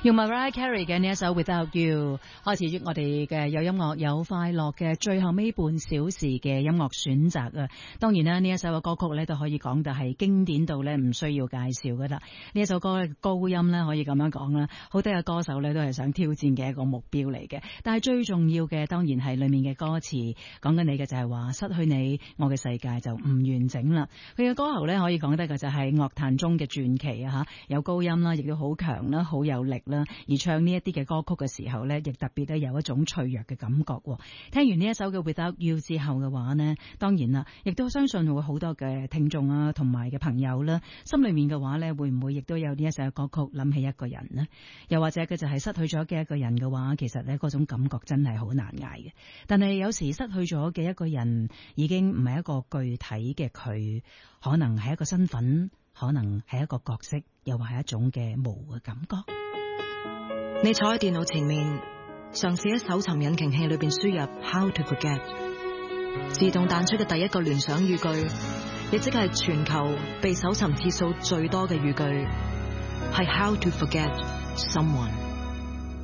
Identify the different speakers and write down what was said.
Speaker 1: 用 Mariah Carey 嘅呢一首 Without You 開始我哋嘅有音樂有快樂嘅最後尾半小時嘅音樂選擇啊！當然啦，呢一首嘅歌曲咧都可以講到係經典到咧唔需要介紹噶啦。呢一首歌嘅高音咧可以咁樣講啦，好多嘅歌手咧都係想挑戰嘅一個目標嚟嘅。但係最重要嘅當然係裏面嘅歌詞，講緊你嘅就係話失去你，我嘅世界就唔完整啦。佢嘅歌喉咧可以講得嘅就係樂壇中嘅傳奇啊！吓，有高音啦，亦都好強啦，好有力啦。而唱呢一啲嘅歌曲嘅時候呢，亦特別咧有一種脆弱嘅感覺。聽完呢一首嘅 Without You 之後嘅話呢，當然啦，亦都相信會好多嘅聽眾啊，同埋嘅朋友啦，心裏面嘅話呢，會唔會亦都有呢一首嘅歌曲諗起一個人呢？又或者佢就係失去咗嘅一個人嘅話，其實呢嗰種感覺真係好難捱嘅。但係有時失去咗嘅一個人，已經唔係一個具體嘅佢，可能係一個身份，可能係一個角色，又或係一種嘅模糊嘅感覺。
Speaker 2: 你坐喺電腦前面，嘗試喺搜尋引擎器裏邊輸入 How to Forget， 自動彈出嘅第一個聯想語句，亦即係全球被搜尋次數最多嘅語句，係 How to Forget Someone。